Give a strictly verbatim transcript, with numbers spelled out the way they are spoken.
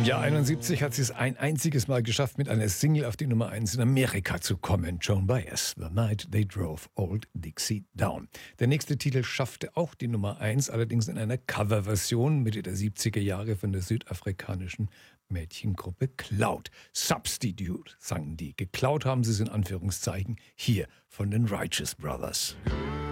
Ja, einundsiebzig hat sie es ein einziges Mal geschafft, mit einer Single auf die Nummer eins in Amerika zu kommen. Joan Baez, The Night They Drove Old Dixie Down. Der nächste Titel schaffte auch die Nummer eins, allerdings in einer Coverversion Mitte der siebziger Jahre von der südafrikanischen Mädchengruppe Cloud. Substitute sangen die. Geklaut haben sie es in Anführungszeichen hier von den Righteous Brothers.